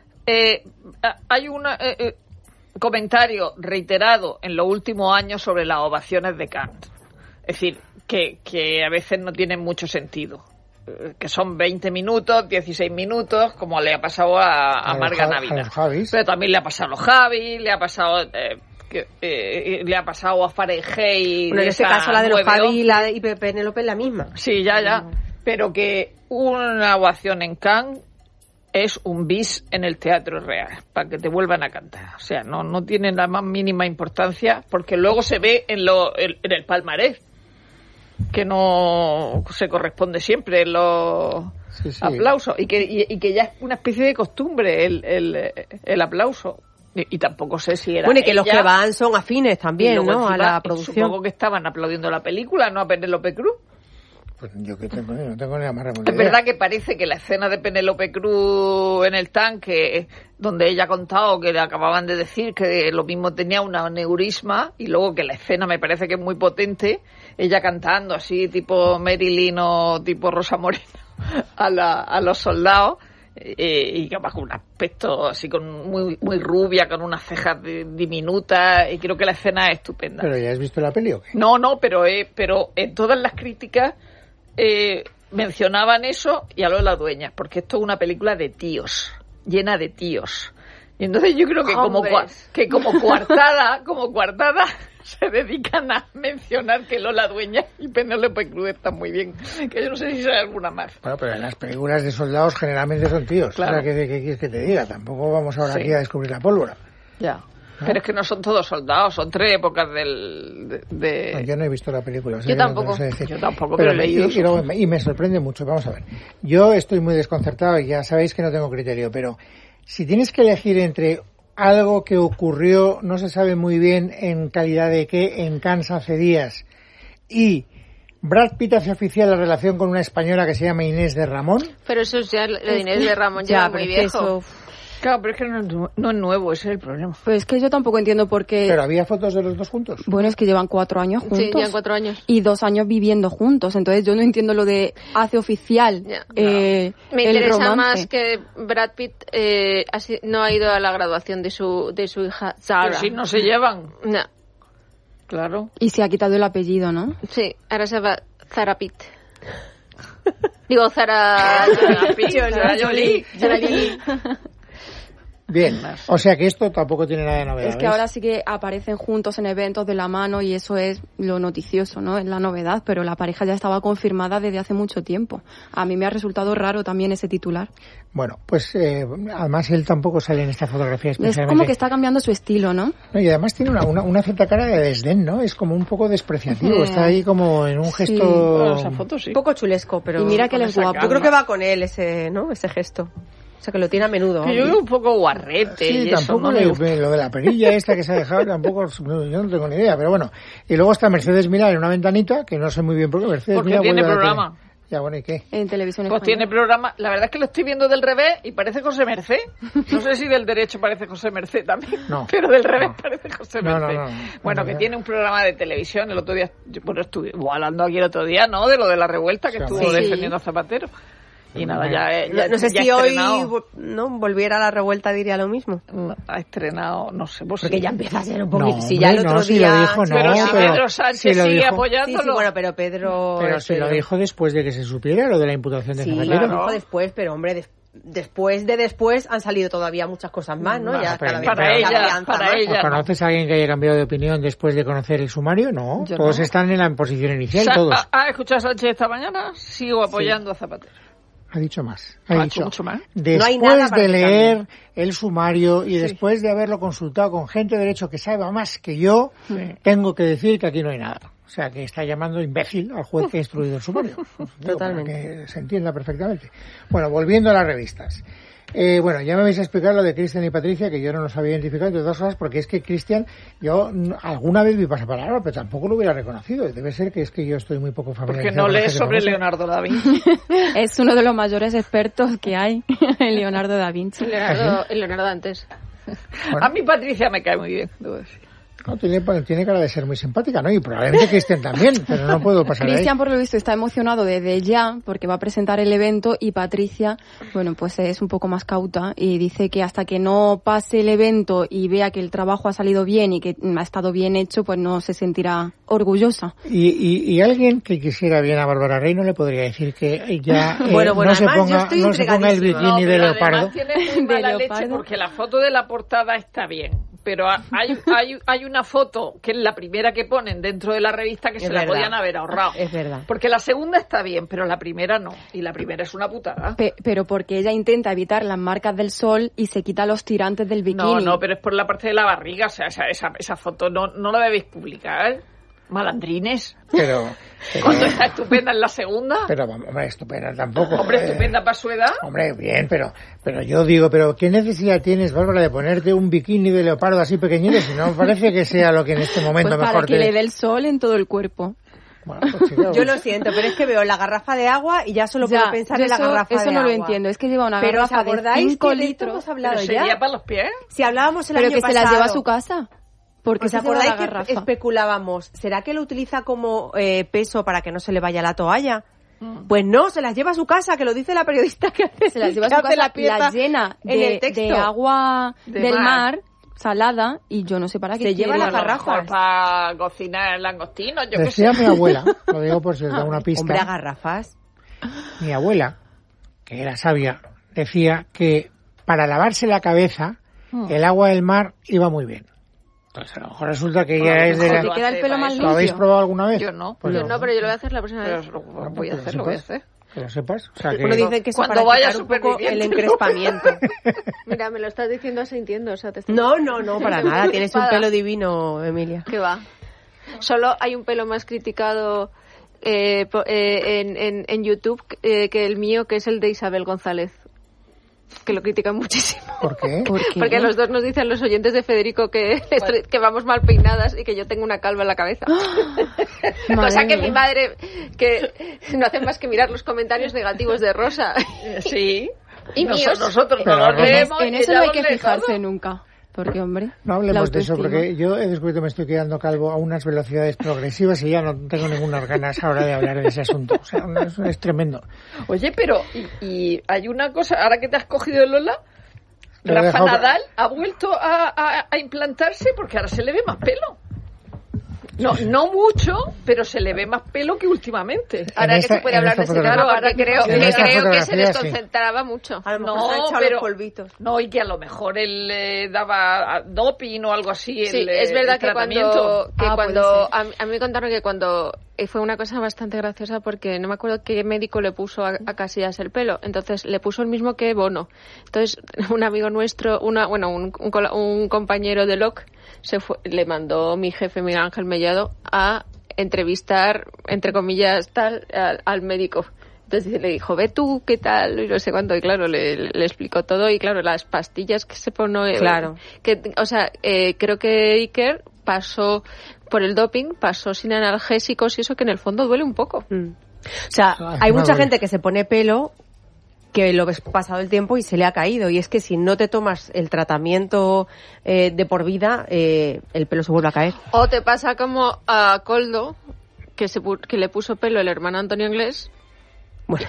Eh, hay un eh, eh, comentario reiterado en los últimos años sobre las ovaciones de Cannes. Es decir, que, que a veces no tienen mucho sentido. Que son veinte minutos, dieciséis minutos, como le ha pasado a, a, a Marga Navidad. Pero también le ha pasado a los Javis, le ha pasado... Eh, que, eh, le ha pasado a Fahrenheit. Bueno, en este caso la de los Javi y la de I P P Penélope es la misma. Sí, ya, ya. Pero que una ovación en Cannes es un bis en el Teatro Real, para que te vuelvan a cantar. O sea, no, no tiene la más mínima importancia, porque luego se ve en, lo, en, en el palmarés, que no se corresponde siempre en los sí, sí. aplausos, y que, y, y que ya es una especie de costumbre el, el, el aplauso. Y, y tampoco sé si era bueno, y que ella, los que van son afines también, ¿no? Encima, a la producción. Supongo que estaban aplaudiendo la película, no a Penélope Cruz. Pues yo que tengo, no tengo ni la más remota Es verdad que parece que la escena de Penélope Cruz en el tanque, donde ella ha contado que le acababan de decir que lo mismo tenía un aneurisma, y luego que la escena me parece que es muy potente, ella cantando así tipo Marilyn o tipo Rosa Moreno a, la, a los soldados, eh, y capaz con un aspecto así con muy muy rubia, con unas cejas diminutas, y creo que la escena es estupenda. ¿Pero ya has visto la peli o qué? No, no, pero, eh, pero en todas las críticas Eh, mencionaban eso y a Lola Dueñas, porque esto es una película de tíos, llena de tíos. Y entonces yo creo que como, que como coartada, como coartada se dedican a mencionar que Lola Dueñas y Penélope Cruz están muy bien, que yo no sé si hay alguna más. Bueno, pero en las películas de soldados generalmente son tíos. Claro. O sea, ¿qué, qué quieres que te diga? Tampoco vamos ahora sí. aquí a descubrir la pólvora. Ya. ¿No? Pero es que no son todos soldados, son tres épocas del... De, de... No, yo no he visto la película. O sea, yo, tampoco, no, no sé yo tampoco, pero, pero he leído. Y, y, luego, y me sorprende mucho, vamos a ver. Yo estoy muy desconcertado y ya sabéis que no tengo criterio, pero si tienes que elegir entre algo que ocurrió, no se sabe muy bien en calidad de qué, en Cannes hace días, y Brad Pitt hace oficial la relación con una española que se llama Inés de Ramón... Pero eso es ya, lo de Inés de Ramón ya, ya muy viejo. Eso... Claro, pero es que no es, no es nuevo, ese es el problema. Pues es que yo tampoco entiendo por qué... ¿Pero había fotos de los dos juntos? Bueno, es que llevan cuatro años juntos. Sí, llevan cuatro años. Y dos años viviendo juntos, entonces yo no entiendo lo de hace oficial ya, eh, no. Me el interesa romance. más que Brad Pitt eh, no ha ido a la graduación de su de su hija Zara. Pero si no se llevan. No. Claro. Y se ha quitado el apellido, ¿no? Sí, ahora se llama Zara Pitt. Digo, Zara... Zara Pitt, Zara Jolie. Zara Jolie. Bien, o sea que esto tampoco tiene nada de novedad. Es que ahora sí que aparecen juntos en eventos de la mano y eso es lo noticioso, ¿no? Es la novedad, pero la pareja ya estaba confirmada desde hace mucho tiempo. A mí me ha resultado raro también ese titular. Bueno, pues eh, además él tampoco sale en esta fotografía especialmente. Es como que está cambiando su estilo, ¿no? No, y además tiene una, una, una cierta cara de desdén, ¿no? Es como un poco despreciativo, está ahí como en un gesto... Sí. Bueno, esa foto sí. Un poco chulesco, pero... Y mira que él es guapo. Yo creo que va con él ese, ¿no? Ese gesto. O sea, que lo tiene a menudo. Que yo veo un poco guarrete. Sí, y tampoco eso, ¿no? le, lo de la perilla esta que se ha dejado, tampoco, yo no tengo ni idea, pero bueno. Y luego está Mercedes Milá en una ventanita, que no sé muy bien por qué Mercedes Porque Milá tiene vuelve a la programa. tele. Ya, bueno, ¿y qué? En televisión Pues española. tiene programa. La verdad es que lo estoy viendo del revés y parece José Mercé. No sé si del derecho parece José Mercé también. No. Pero del revés No. parece José No, Mercé. no, no, no. Bueno, No, que no. tiene un programa de televisión. El otro día, yo, bueno, estuve hablando aquí el otro día, ¿no? De lo de la revuelta que Sí, estuvo sí. defendiendo a Zapatero. Y nada, ya, eh, ya No, no sé ya si ha hoy estrenado, no volviera a la revuelta diría lo mismo. ha estrenado, no sé, pues Porque sí. ya empieza a ser un No, poquito... si ya el hombre, otro no, si día... lo dijo, no. Pero si pero Pedro Sánchez si lo sigue dijo- Sí, apoyándolo. sí, bueno, pero Pedro... Pero si Pedro. lo dijo después de que se supiera lo de la imputación de Sí, Zapatero. lo dijo después, pero hombre, des- después de después han salido todavía muchas cosas más, ¿no? Bueno, ya pero cada vez para más ella, confianza, para más. ella. ¿O ¿Conoces a alguien que haya cambiado de opinión después de conocer el sumario? No, Yo todos no. están en la posición inicial, Sa- todos. ¿Ha, ha escuchado a Sánchez esta mañana? Sigo apoyando a Zapatero. Ha dicho más. Ha Ha hecho dicho, mucho más. después No hay nada para de que leer cambie. el sumario y después de haberlo consultado con gente de derecho que sabe más que yo, tengo que decir que aquí no hay nada. O sea, que está llamando imbécil al juez que ha instruido el sumario. Digo, Totalmente. para que se entienda perfectamente. Bueno, volviendo a las revistas. Eh, bueno, ya me vais a explicar lo de Cristian y Patricia, que yo no los había identificado, entre otras cosas, porque es que Cristian, yo mm, alguna vez vi pasapalabra, pero tampoco lo hubiera reconocido. Debe ser que es que yo estoy muy poco Porque familiarizado. no con la lees gente sobre famosa. Leonardo da Vinci. Es uno de los mayores expertos que hay en Leonardo da Vinci. Leonardo, Leonardo Dantes. Bueno. A mí Patricia me cae muy bien, debo decir. No, tiene, tiene cara de ser muy simpática, ¿no? Y probablemente Cristian también, pero no puedo pasar de ahí. Cristian, por lo visto, está emocionado desde ya porque va a presentar el evento y Patricia, bueno, pues es un poco más cauta y dice que hasta que no pase el evento y vea que el trabajo ha salido bien y que ha estado bien hecho, pues no se sentirá orgullosa. Y, y, y alguien que quisiera bien a Bárbara Rey no le podría decir que ya eh, Bueno, bueno, no, se además yo ponga, estoy no se ponga el intrigadísima. bikini No, de pero leopardo. además tiene muy De mala leche leopardo. porque la foto de la portada está bien, pero ha- hay, hay, hay una foto que es la primera que ponen dentro de la revista que Es se la verdad. podían haber ahorrado. Es verdad. Porque la segunda está bien, pero la primera no. Y la primera es una putada. Pe- pero porque ella intenta evitar las marcas del sol y se quita los tirantes del bikini. No, no, pero es por la parte de la barriga. O sea, esa, esa, esa foto no, no la debéis publicar. Malandrines. Pero, pero, Cuando está estupenda en la segunda. pero vamos, hombre, estupenda tampoco. Hombre, eh, estupenda para su edad. Hombre, bien, pero pero yo digo, pero ¿qué necesidad tienes, Bárbara, de ponerte un bikini de leopardo así pequeñito si no parece que sea lo que en este momento Pues para mejor que te... le dé el sol en todo el cuerpo. Bueno, pues, chica, Yo lo siento, pero es que veo la garrafa de agua y ya solo puedo Ya, pensar yo en la eso, garrafa eso de no agua. lo entiendo. Es que lleva una Pero ¿os garrafa de acordáis cinco que de esto litros. hemos hablado Pero ya? sería para los pies. Si hablábamos el Pero año que pasado... se las lleva a su casa. Porque ¿Os se lleva acordáis la que garrafa. especulábamos? ¿Será que lo utiliza como eh, peso para que no se le vaya la toalla? Pues no, se las lleva a su casa, que lo dice la periodista que hace, Se las lleva a que su hace casa, la pieza la llena en el de, texto. de agua De del mar. mar. salada, y yo no sé para qué Se quiere lleva las la- garrafas. Para cocinar langostinos, yo qué Decía sé. mi abuela, lo digo por si os da una pista. Hombre, a garrafas. Mi abuela, que era sabia, decía que para lavarse la cabeza el agua del mar iba muy bien. Entonces a lo mejor resulta que ella A lo es de mejor la... ¿Te queda el pelo más ¿Lo habéis limpio? probado alguna vez? Yo no. Pues Yo no, pero yo lo voy a hacer la próxima Pero vez. lo- Bueno, voy a pues que hacer, lo lo voy a sepas. hacer. Que lo sepas. O sea, que... Uno dice que eso Cuando para vaya quitar un poco el superviviente. encrespamiento. Mira, me lo estás diciendo asintiendo, o sea, te estoy... No, no, no, para Estoy nada. Tienes un preocupada. pelo divino, Emilia. ¿Qué va? Solo hay un pelo más criticado eh, po- eh, en, en, en YouTube eh, que el mío, que es el de Isabel González, que lo critican muchísimo. ¿Por qué? ¿Por qué? Porque los dos nos dicen los oyentes de Federico que, estoy- que vamos mal peinadas y que yo tengo una calva en la cabeza. Cosa Madre que mía. mi madre, que no hace más que mirar los comentarios negativos de Rosa. Sí. Y Nos- míos. Nosotros Pero no los Rosa- leemos. En y eso ella no hay los que lee fijarse todo. nunca. Porque, hombre, No hablemos la de eso, autoestima. porque yo he descubierto que me estoy quedando calvo a unas velocidades progresivas y ya no tengo ninguna ganas ahora de hablar de ese asunto. O sea, no, es, es tremendo. Oye, pero, y, y hay una cosa, ahora que te has cogido el Lola, Lo he Rafa dejado- Nadal ha vuelto a, a, a implantarse porque ahora se le ve más pelo. No, no mucho, pero se le ve más pelo que últimamente. Ahora esta, que se puede hablar de ese claro, ahora creo, que, que, creo que se sí. desconcentraba mucho. A lo mejor No, se ha echado pero, los polvitos. No, y que a lo mejor él le daba doping o algo así. Sí, el, es verdad el que tratamiento. cuando, que Ah, cuando puede ser. a, a mí me contaron que cuando eh, fue una cosa bastante graciosa porque no me acuerdo qué médico le puso a, a Casillas el pelo, entonces le puso el mismo que Bono. Entonces un amigo nuestro, una bueno un, un, un compañero de Locke se fue, le mandó mi jefe Miguel Ángel Mellado a entrevistar entre comillas tal al, al médico. Entonces le dijo, ve tú, ¿qué tal? Y no sé cuánto. Y claro, le, le explicó todo. Y claro, las pastillas que se pone... Claro. Que, o sea, eh, creo que Iker pasó por el doping, pasó sin analgésicos y eso que en el fondo duele un poco. Mm. O sea, Ay, hay no, mucha bueno. gente que se pone pelo que lo ves pasado el tiempo y se le ha caído. Y es que si no te tomas el tratamiento eh, de por vida, eh, el pelo se vuelve a caer. O te pasa como a Coldo, que, se, pu- que le puso pelo el hermano Antonio Inglés. Bueno,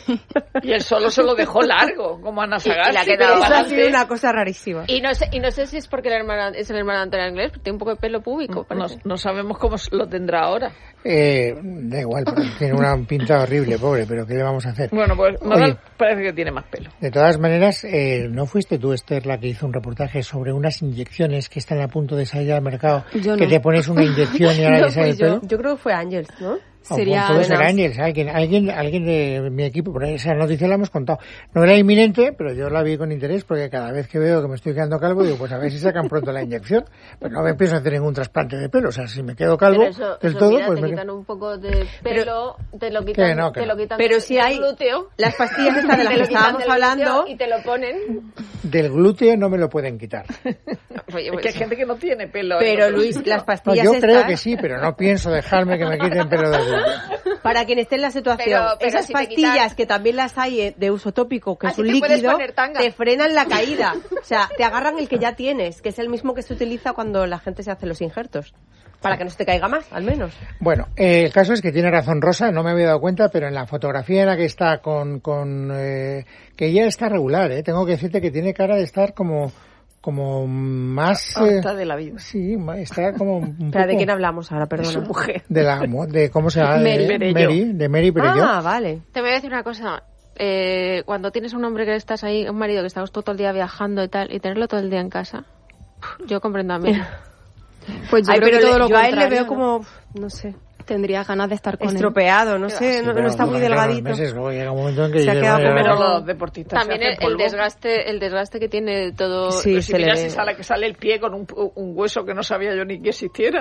ya. Y él solo se lo dejó largo, como Ana Y- y le ha Sagasti. quedado pero Eso ha bastante- sido una cosa rarísima. Y no sé, y no sé si es porque el hermano, es el hermano Antonio Inglés, porque tiene un poco de pelo púbico. No, parece. no sabemos cómo lo tendrá ahora. Eh, da igual, pero tiene una pinta horrible, pobre, pero ¿qué le vamos a hacer? Bueno, pues Oye. Nadal parece que tiene más pelo. De todas maneras, eh, ¿no fuiste tú, Esther, la que hizo un reportaje sobre unas inyecciones que están a punto de salir al mercado? Yo que no. te pones una inyección y ahora No te sale fui el yo. pelo. Yo creo que fue Ángels, ¿no? O Sería puede ser bueno, Ángels, alguien, alguien, alguien de mi equipo, por esa noticia la hemos contado. No era inminente, pero yo la vi con interés porque cada vez que veo que me estoy quedando calvo, digo, pues a ver si sacan pronto la inyección. Pero no me pienso hacer ningún trasplante de pelo, o sea, si me quedo calvo Pero eso, del eso, todo, mira, pues te me quitan un poco de pelo, te lo Que quitan, no, que te no. lo quitan Pero del- si del hay glúteo, las pastillas estas de las te que lo quitan estábamos del glúteo hablando. y te lo ponen. del glúteo no me lo pueden quitar. Oye, Es pues, que hay gente que no tiene pelo. Pero en otro Luis, sitio. las No, pastillas yo estas, creo que sí, pero no pienso dejarme que me quiten pelo del glúteo. para quien esté en la situación, Pero- pero esas si te pastillas quitan- que también las hay eh, de uso tópico, que es Así un te puedes líquido, poner tanga. te frenan la caída. O sea, te agarran el que ya tienes, que es el mismo que se utiliza cuando la gente se hace los injertos. Para que no se te caiga más, al menos. Bueno, eh, el caso es que tiene razón Rosa, no me había dado cuenta, pero en la fotografía en la que está con... con eh, que ella está regular, ¿eh? Tengo que decirte que tiene cara de estar como como más... eh, Harta de la vida. sí, ma- está como un Pero ¿de poco quién hablamos ahora? De su Perdona. mujer. de la... de ¿Cómo se llama? Mary De- Perello. Mary, de Mary Perello. Ah, vale. te voy a decir una cosa. Eh, cuando tienes un hombre que estás ahí, un marido que estamos todo el día viajando y tal, y tenerlo todo el día en casa, yo comprendo a mí. Pues yo Ay, creo pero que todo le- lo yo a él le contrario, veo ¿no? como, no sé, Tendría ganas de estar con él. estropeado, no sé, Sí, no, pero no está muy durante unos delgadito. meses, luego llega un momento en que Se ha dices, quedado "Vaya, como- Pero vaya". los deportistas También se el, hacen el polvo. desgaste, el desgaste que tiene todo. Sí, Pero si se le mira ve. si sale, que sale el pie con un, un hueso que no sabía yo ni que existiera.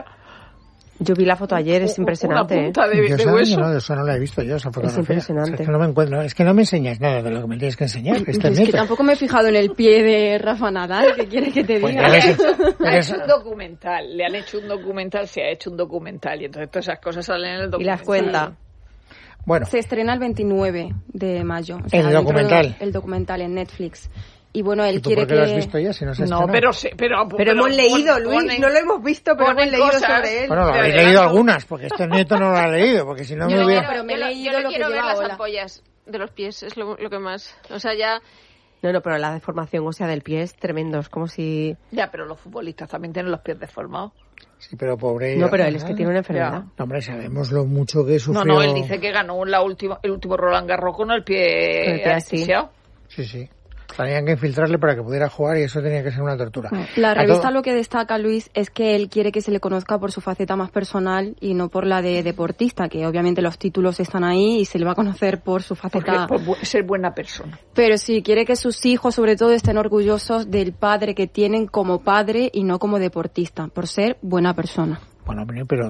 Yo vi la foto ayer, es Un- impresionante. Una punta de, Yo de esa, hueso. no, eso no la he visto yo, esa fotografía. impresionante. Es que no me encuentro, es que no me enseñas nada de lo que me tienes que enseñar. Esta Yo es es que neta. tampoco me he fijado en el pie de Rafa Nadal, ¿qué quieres que te Pues diga? ya ves, Ha eres- hecho un documental, le han hecho un documental, se ha hecho un documental y entonces todas esas cosas salen en el Y documental. las cuenta. Bueno, Se estrena el veintinueve de mayo. o sea, ¿El dentro documental? de- El documental en Netflix. Y bueno, él ¿y tú quiere por qué lo has que... visto ya si no se ha No, estrenado? pero sí, pero, Pero hemos leído, pon- Luis, ponen- no lo hemos visto, pero hemos ponen leído cosas- sobre él. Bueno, lo Te habéis adelanto. leído algunas, porque este nieto no lo ha leído, porque si no Yo me le hubiera... quiero, pero me he yo le- leído yo le lo que quiero ver lleva las Ola. ampollas de los pies, es lo, lo que más. O sea, ya. No, no, pero la deformación ósea del pie es tremendo, es como si... Ya, pero los futbolistas también tienen los pies deformados. Sí, pero pobre... No, pero él es que tiene una enfermedad. No, hombre, sabemos lo mucho que sufrió... No, no, él dice que ganó la última, el último Roland Garros con el pie, Con el pie así. anestesiado. Sí, sí. Tenían que infiltrarle para que pudiera jugar y eso tenía que ser una tortura. La A revista todo- lo que destaca, Luis, es que él quiere que se le conozca por su faceta más personal y no por la de deportista, que obviamente los títulos están ahí y se le va a conocer por su Porque faceta. por bu- ser buena persona. Pero sí, quiere que sus hijos, sobre todo, estén orgullosos del padre que tienen como padre y no como deportista, por ser buena persona. Bueno, hombre, pero...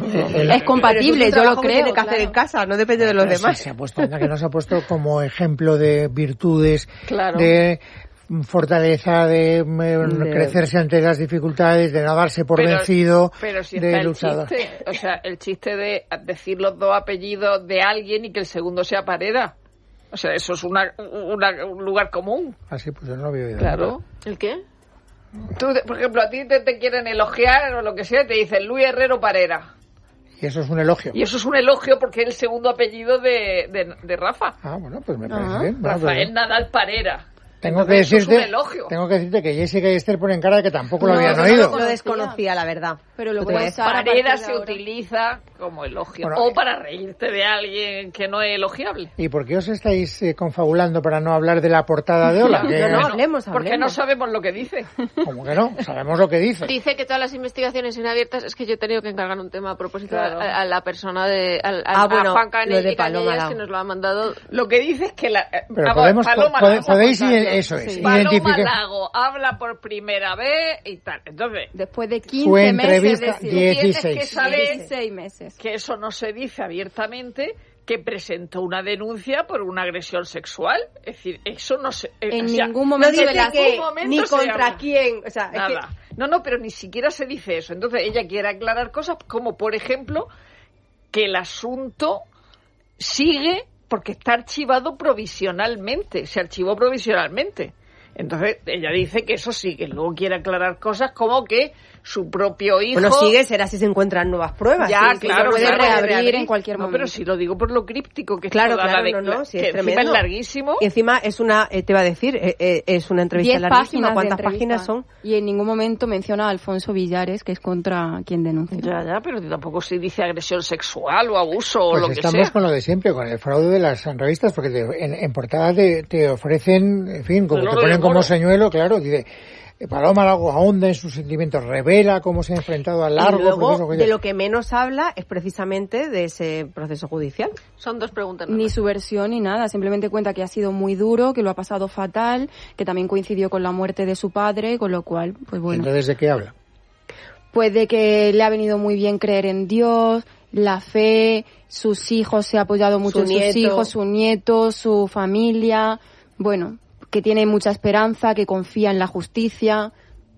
Es compatible, yo lo creo. Tiene que hacer claro. en casa, no depende de los Pero sí, demás. se ha puesto, anda, que nos ha puesto como ejemplo de virtudes, Claro. de fortaleza, de, mm, De- crecerse ante las dificultades, de no darse por Pero- vencido, Pero si de está el luchador. chiste, o sea, el chiste de decir los dos apellidos de alguien y que el segundo sea Pareda. O sea, eso es una, una- un lugar común. Así, pues yo no lo había oído. Claro. ¿El qué? Tú, por ejemplo, a ti te, te quieren elogiar o lo que sea, te dicen Luis Herrero Parera. Y eso es un elogio. Y eso es un elogio porque es el segundo apellido de, de, de Rafa. Ah, bueno, pues me parece Ah. bien. Bueno, Rafael pues, Nadal Parera. Tengo Entonces, que eso decirte, es un elogio. tengo que decirte que Jessica y Esther ponen cara de que tampoco lo No, habían no, oído. Lo desconocía, la verdad. Pero lo No te voy a voy a usar a partir Parera de se ahora. utiliza como elogio. Bueno, o para reírte de alguien que no es elogiable. ¿Y por qué os estáis eh, confabulando para no hablar de la portada de Hola? Que- No, no, hablemos, Porque no hablemos. sabemos lo que dice. ¿Cómo que no? Sabemos lo que dice. Dice que todas las investigaciones son abiertas. Es que yo he tenido que encargar un tema a propósito Claro. a, a la persona de al, Ah, a, bueno, a Juan Cane- lo de y Cañellas, Paloma, que nos lo ha mandado. Lo que dice es que la... eh, Pero vamos, podemos, Paloma, pode- vamos a podéis, contarlo. eso es, Sí. Paloma identificar. Lago habla por primera vez y tal. Entonces, Después de Su quince meses entrevista, de silencio. dieciséis. tienes que saber dieciséis meses. que eso no se dice abiertamente, que presentó una denuncia por una agresión sexual. Es decir, eso no se... eh, En o sea, ningún No momento dice de la... que momento ni se contra habla. quién. O sea, es que- Nada. No, no, pero ni siquiera se dice eso. Entonces ella quiere aclarar cosas como, por ejemplo, que el asunto sigue porque está archivado provisionalmente. Se archivó provisionalmente. Entonces ella dice que eso sigue. Luego quiere aclarar cosas como que su propio hijo... Bueno, sigue, será si se encuentran nuevas pruebas. Ya, Sí, sí, claro, lo puede claro, reabrir reabrir. en cualquier No, momento. pero si lo digo por lo críptico que es Claro, toda claro, la no, decla- no, sí, que es encima tremendo. es larguísimo. Y encima es una, eh, te iba a decir, eh, eh, es una entrevista Diez larguísima. páginas de ¿Cuántas entrevista. páginas son? Y en ningún momento menciona a Alfonso Villares, que es contra quien denuncia. Ya, ya, pero tampoco se dice agresión sexual o abuso o Pues lo que estamos sea. con lo de siempre, con el fraude de las revistas, porque te- en, en portada te, te ofrecen, en fin, como El te oro ponen de como moro. señuelo, claro, dice, eh, Paloma Lago ahonda en sus sentimientos, revela cómo se ha enfrentado al largo y luego, proceso que de ella- lo que menos habla es precisamente de ese proceso judicial. Son dos preguntas. nada Ni más. su versión ni nada, simplemente cuenta que ha sido muy duro, que lo ha pasado fatal, que también coincidió con la muerte de su padre, con lo cual, pues bueno, Entonces, ¿de qué habla? pues de que le ha venido muy bien creer en Dios, la fe, sus hijos, se ha apoyado mucho Su en sus nieto. hijos, su nieto, su familia, bueno, que tiene mucha esperanza, que confía en la justicia,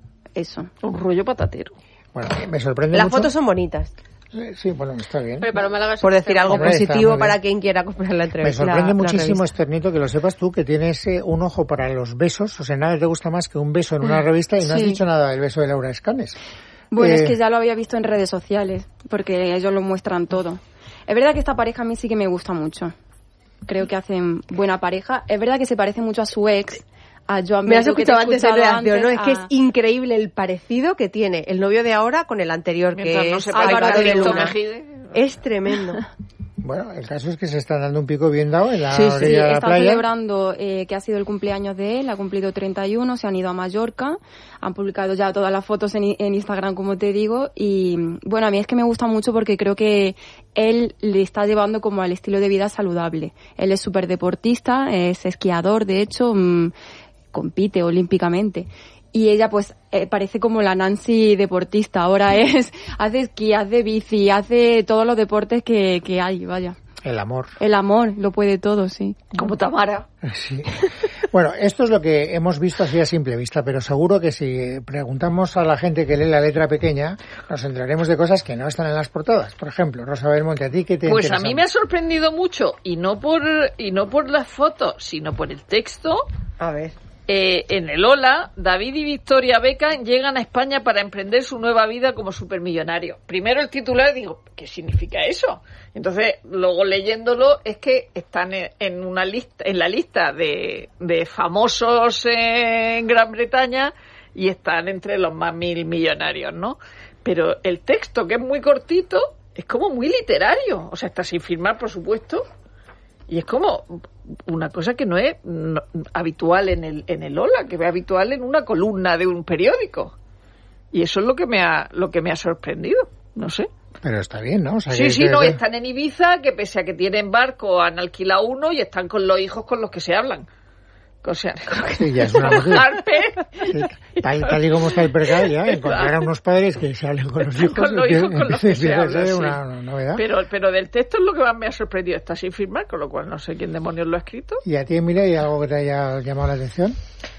eso. Un rollo patatero. Bueno, me sorprende Las mucho. fotos son bonitas, Eh, Sí, bueno, está bien. Pero para Málaga es por un decir tema. algo Hombre, está positivo muy bien. para quien quiera comprar la Me entrevista. sorprende la- la muchísimo, revista. Esternito, que lo sepas tú, que tienes eh, un ojo para los besos. O sea, nada te gusta más que un beso en una revista y no has Sí. dicho nada del beso de Laura Escanes. Bueno, Eh, es que ya lo había visto en redes sociales, porque ellos lo muestran todo. Es verdad que esta pareja a mí sí que me gusta mucho. Creo que hacen buena pareja. Es verdad que se parece mucho a su ex, a Joan Me has Bello, que te he escuchado antes en escuchado redacción, ¿no? Es que es a- increíble el parecido que tiene el novio de ahora con el anterior, Mientras que no es se Álvaro parezca a de Cristo Luna. Mejide. Es tremendo. Bueno, el caso es que se está dando un pico bien dado en la Sí, sí, orilla Sí, de la están playa. celebrando eh, que ha sido el cumpleaños de él, ha cumplido treinta y uno, se han ido a Mallorca, han publicado ya todas las fotos en, en Instagram, como te digo, y bueno, a mí es que me gusta mucho porque creo que él le está llevando como al estilo de vida saludable. Él es súper deportista, es esquiador, de hecho, mmm, compite olímpicamente. Y ella pues eh, parece como la Nancy deportista, ahora es, hace esquí, hace bici, hace todos los deportes que, que hay, vaya. El amor. El amor lo puede todo, sí. Como Tamara. Sí. Bueno, esto es lo que hemos visto así a simple vista, pero seguro que si preguntamos a la gente que lee la letra pequeña, nos enteraremos de cosas que no están en las portadas. Por ejemplo, Rosa Belmonte, ¿a ti qué te Pues a interesa? mí me ha sorprendido mucho, y no por y no por las fotos, sino por el texto. A ver. Eh, en el Hola, David y Victoria Beckham llegan a España para emprender su nueva vida como supermillonarios. Primero el titular, digo, ¿qué significa eso? Entonces, luego leyéndolo, es que están en, en una lista, en la lista de, de famosos en Gran Bretaña y están entre los más mil millonarios, ¿no? Pero el texto, que es muy cortito, es como muy literario. O sea, está sin firmar, por supuesto. Y es como una cosa que no es no, habitual en el en el Hola, que es habitual en una columna de un periódico. Y eso es lo que me ha lo que me ha sorprendido, no sé. Pero está bien, ¿no? O sea, Sí, que- sí, que- no, que- están en Ibiza, que pese a que tienen barco, han alquilado uno y están con los hijos con los que se hablan. O sea, Sí, ya es una movida. Harper, Sí, tal, tal y como está el percal, ya, encontrar a unos padres que se hablen con los hijos, Con los hijos con los que se empieza a ser habla, sí. una, una novedad. pero, pero del texto es lo que más me ha sorprendido, está sin firmar, con lo cual no sé quién demonios lo ha escrito. ¿Y a ti, Emilia, hay algo que te haya llamado la atención?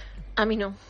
A mí no.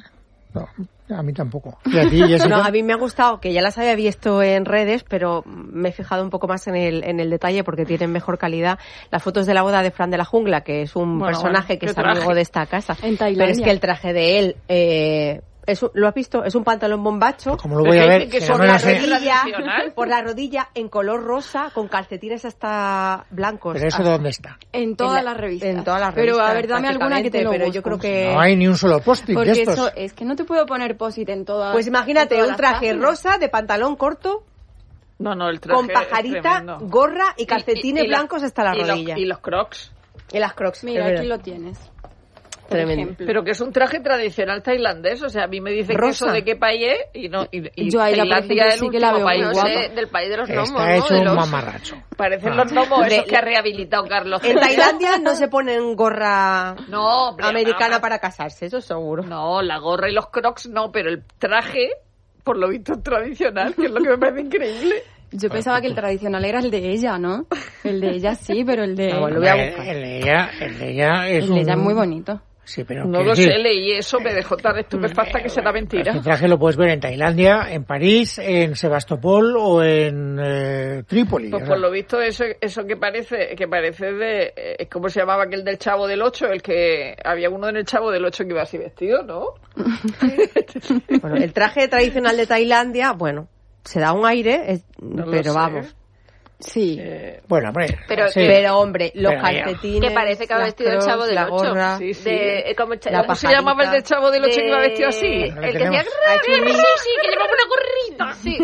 No, a mí tampoco. ¿Y a ti, Jessica? No, a mí me ha gustado, que ya las había visto en redes, pero me he fijado un poco más en el, en el detalle porque tienen mejor calidad. Las fotos de la boda de Fran de la Jungla, que es un Bueno, personaje bueno, que qué es amigo traje. de esta casa. En Pero Tailandia. es que el traje de él eh, es un, ¿lo has visto? Es un pantalón bombacho. ¿Cómo lo voy a ver? Que Si son no me la lo sé. rodilla, Por la rodilla en color rosa con calcetines hasta blancos. ¿Pero eso hasta- dónde está? En todas en la- las revistas. En todas las Pero revistas. a ver, dame alguna que te lo pero busco. yo creo que... No hay ni un solo post-it Porque de estos. eso es que no te puedo poner posit en todas. Pues imagínate, en todas un las traje páginas. rosa de pantalón corto No, no, el traje con es pajarita, tremendo. gorra y Y- calcetines y- y la- blancos hasta la y los- rodilla. Y los crocs. Y las crocs. Mira, es aquí verdad. lo tienes. Por Tremendo. ejemplo. Pero que es un traje tradicional tailandés, o sea, a mí me dicen que Rosa. eso de qué país es y no y, y Yo a ella, por Tailandia ejemplo, es el sí que la último veo país muy No guapo. guapa. sé, del país de los gnomos, Está ¿no? hecho De un los- mamarracho. Parecen Ah. los gnomos esos De- que ha rehabilitado Carlos. En Tailandia no se ponen gorra No, hombre, americana ah, para casarse, eso seguro. No, la gorra y los crocs no, pero el traje, por lo visto, es tradicional, que es lo que me parece increíble. Yo pensaba que el tradicional era el de ella, ¿no? El de ella sí, pero el de... Ah, bueno, lo voy a El, buscar. el de ella, el de ella es el de ella es un- muy bonito. Sí, pero No quiero lo decir, sé, leí eso, me dejó tan estupefacta que será mentira. Este traje lo puedes ver en Tailandia, en París, en Sebastopol o en eh, Trípoli. Pues o por sea, lo visto eso eso que parece que parece de eh, ¿cómo se llamaba aquel del Chavo del Ocho? El que había uno en el Chavo del Ocho que iba así vestido, ¿no? Bueno, el traje tradicional de Tailandia, bueno, se da un aire, es- No lo pero sé. vamos. Sí. Eh, Bueno, hombre, Pero- sí. Pero hombre, los Pero mira, calcetines, que parece que ha las vestido el crocs, Chavo del la Ocho. gorra, Sí, sí. De, eh, como cha- La ¿Cómo se pajarita. llamaba el del Chavo del Ocho que iba vestido así? de- Lo El que tenemos. hacía... Ha hecho un Sí, mix. sí, que llevaba una gorrita. Sí.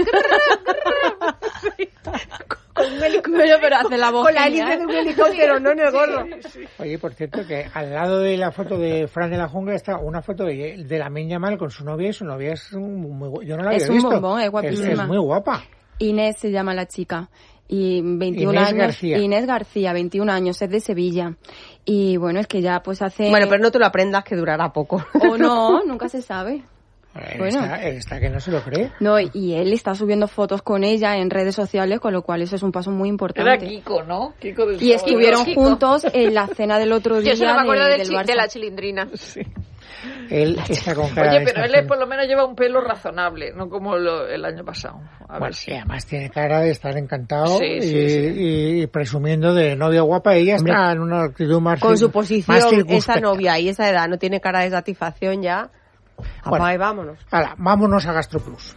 con un helicóptero, Pero, pero hace la voz con la genial. hélice de un helicóptero, no en el gorro. Oye, por cierto, que al lado de la foto de Fran de la Jungla está una foto de, de la Lamine Yamal con su novia y su novia es un- muy gu- yo no la había Es un visto. bombón, es guapísima. Es, muy guapa. Inés se llama la chica. Y veintiún Inés años. García. Inés García, veintiún años, es de Sevilla. Y bueno, es que ya pues hace... Bueno, pero no te lo aprendas que durará poco. O no, nunca se sabe. Él Bueno. está, él está que no se lo cree. No, y él está subiendo fotos con ella en redes sociales, con lo cual eso es un paso muy Era importante. Kiko, ¿no? Kiko del Y Chavo del estuvieron Ocho. Kiko. juntos en la cena del otro día Yo solo me acuerdo de- del del chi- Barça. de la chilindrina. Él está con cara Oye, de pero él estar- es- por lo menos lleva un pelo razonable, no como lo- el año pasado. A ver Bueno, si. y además tiene cara de estar encantado Sí, y, sí, sí. y- y presumiendo de novia guapa. Ella Hombre, está en una actitud más Con su más posición, esa circunspecta. novia y esa edad no tiene cara de satisfacción ya. Bueno. Apaga y vámonos. Hala, vámonos a GastroPlus.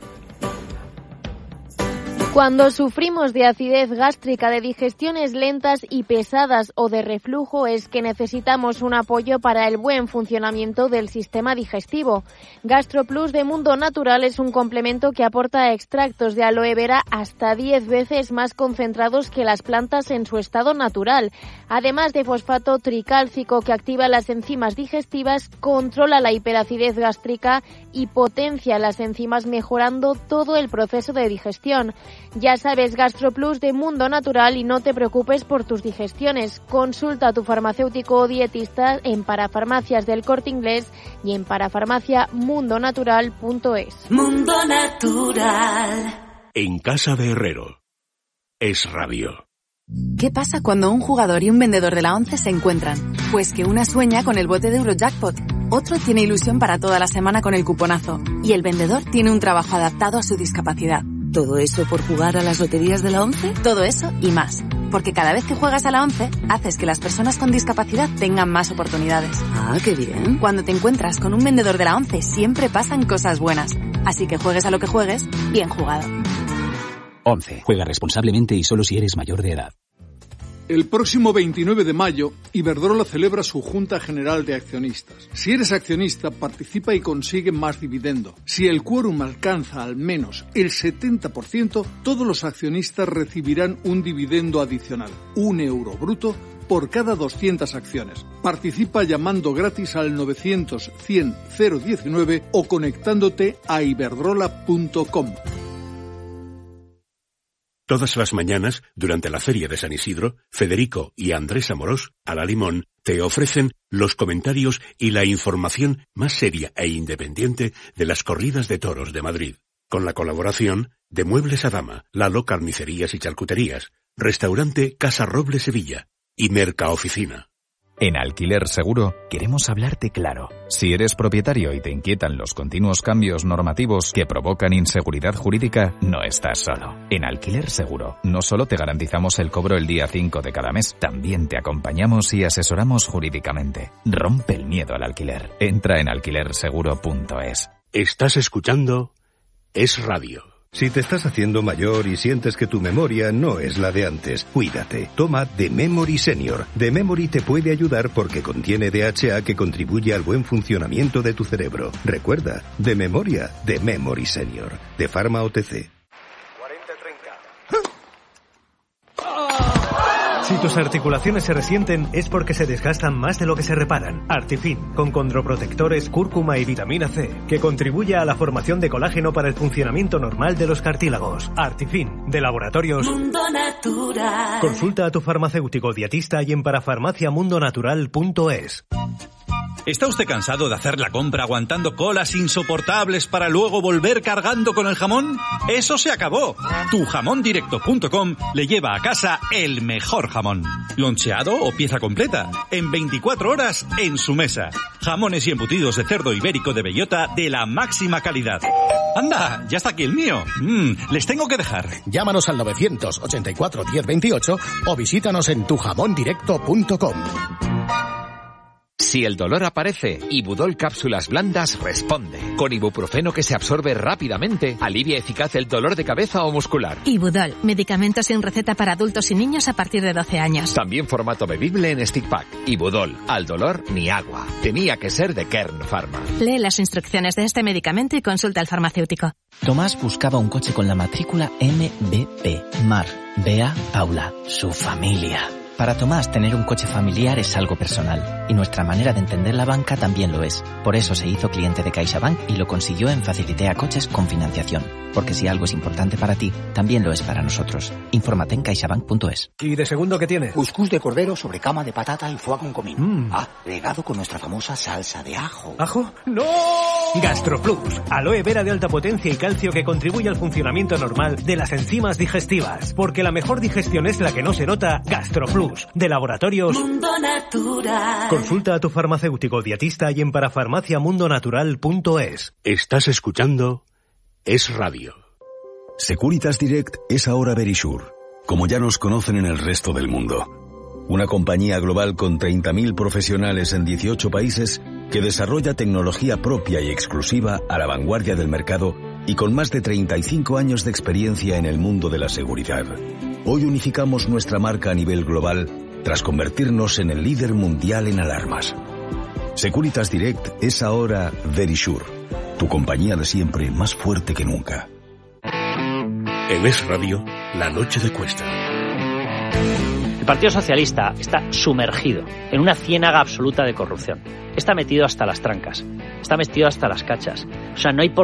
Cuando sufrimos de acidez gástrica, de digestiones lentas y pesadas o de reflujo es que necesitamos un apoyo para el buen funcionamiento del sistema digestivo. GastroPlus de Mundo Natural es un complemento que aporta extractos de aloe vera hasta diez veces más concentrados que las plantas en su estado natural. Además de fosfato tricálcico que activa las enzimas digestivas, controla la hiperacidez gástrica y potencia las enzimas mejorando todo el proceso de digestión. Ya sabes, GastroPlus de Mundo Natural y no te preocupes por tus digestiones. Consulta a tu farmacéutico o dietista en Parafarmacias del Corte Inglés y en parafarmacia mundo natural punto es. Mundo Natural. En casa de Herrero. Es radio. ¿Qué pasa cuando un jugador y un vendedor de la ONCE se encuentran? Pues que una sueña con el bote de Eurojackpot, otro tiene ilusión para toda la semana con el cuponazo y el vendedor tiene un trabajo adaptado a su discapacidad. ¿Todo eso por jugar a las loterías de la ONCE? Todo eso y más. Porque cada vez que juegas a la ONCE, haces que las personas con discapacidad tengan más oportunidades. Ah, qué bien. Cuando te encuentras con un vendedor de la ONCE, siempre pasan cosas buenas. Así que juegues a lo que juegues, bien jugado. once. Juega responsablemente y solo si eres mayor de edad. El próximo veintinueve de mayo, Iberdrola celebra su Junta General de Accionistas. Si eres accionista, participa y consigue más dividendo. Si el quórum alcanza al menos el setenta por ciento, todos los accionistas recibirán un dividendo adicional, un euro bruto, por cada doscientas acciones. Participa llamando gratis al novecientos cien cero diecinueve o conectándote a iberdrola punto com. Todas las mañanas, durante la Feria de San Isidro, Federico y Andrés Amorós, a la Limón, te ofrecen los comentarios y la información más seria e independiente de las corridas de toros de Madrid. Con la colaboración de Muebles a Dama, Lalo Carnicerías y Charcuterías, Restaurante Casa Roble Sevilla y Mercaoficina. En Alquiler Seguro queremos hablarte claro. Si eres propietario y te inquietan los continuos cambios normativos que provocan inseguridad jurídica, no estás solo. En Alquiler Seguro no solo te garantizamos el cobro el día cinco de cada mes, también te acompañamos y asesoramos jurídicamente. Rompe el miedo al alquiler. Entra en alquiler seguro punto es. Estás escuchando Es Radio. Si te estás haciendo mayor y sientes que tu memoria no es la de antes, cuídate. Toma The Memory Senior. The Memory te puede ayudar porque contiene D H A que contribuye al buen funcionamiento de tu cerebro. Recuerda, de memoria, The Memory Senior. De Pharma O T C. Si tus articulaciones se resienten es porque se desgastan más de lo que se reparan. Artifin, con condroprotectores, cúrcuma y vitamina C, que contribuye a la formación de colágeno para el funcionamiento normal de los cartílagos. Artifin, de Laboratorios Mundo Natural. Consulta a tu farmacéutico dietista y en parafarmacia mundo natural punto es. ¿Está usted cansado de hacer la compra aguantando colas insoportables para luego volver cargando con el jamón? ¡Eso se acabó! tu jamón directo punto com le lleva a casa el mejor jamón. Loncheado o pieza completa, en veinticuatro horas en su mesa. Jamones y embutidos de cerdo ibérico de bellota de la máxima calidad. ¡Anda! ¡Ya está aquí el mío! Mm, les tengo que dejar. Llámanos al novecientos ochenta y cuatro diez veintiocho o visítanos en tu jamón directo punto com. Si el dolor aparece, Ibudol Cápsulas Blandas responde. Con ibuprofeno que se absorbe rápidamente, alivia eficaz el dolor de cabeza o muscular. Ibudol, medicamento sin receta para adultos y niños a partir de doce años. También formato bebible en stick pack. Ibudol, al dolor ni agua. Tenía que ser de Kern Pharma. Lee las instrucciones de este medicamento y consulta al farmacéutico. Tomás buscaba un coche con la matrícula M B P. Mar, Bea, Paula, su familia. Para Tomás, tener un coche familiar es algo personal, y nuestra manera de entender la banca también lo es. Por eso se hizo cliente de CaixaBank y lo consiguió en Facilitea Coches con financiación. Porque si algo es importante para ti, también lo es para nosotros. Infórmate en caixabank punto es. ¿Y de segundo qué tiene? Cuscús de cordero sobre cama de patata y foie con comino. Mm. Ah, regado con nuestra famosa salsa de ajo. ¿Ajo? ¡No! GastroPlus, aloe vera de alta potencia y calcio que contribuye al funcionamiento normal de las enzimas digestivas. Porque la mejor digestión es la que no se nota. GastroPlus, de Laboratorios Mundo Natural. Consulta a tu farmacéutico dietista y en parafarmacia mundo natural punto es. Estás escuchando Es Radio. Securitas Direct es ahora Verisure, como ya nos conocen en el resto del mundo. Una compañía global con treinta mil profesionales en dieciocho países que desarrolla tecnología propia y exclusiva a la vanguardia del mercado y con más de treinta y cinco años de experiencia en el mundo de la seguridad. Hoy unificamos nuestra marca a nivel global tras convertirnos en el líder mundial en alarmas. Securitas Direct es ahora Verisure, tu compañía de siempre más fuerte que nunca. En Es Radio, la noche de Cuesta. El Partido Socialista está sumergido en una ciénaga absoluta de corrupción. Está metido hasta las trancas, está metido hasta las cachas. O sea, no hay por